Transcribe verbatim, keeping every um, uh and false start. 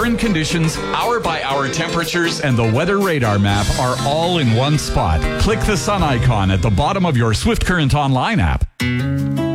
current conditions, hour-by-hour temperatures, and the weather radar map are all in one spot. Click the sun icon at the bottom of your Swift Current Online app.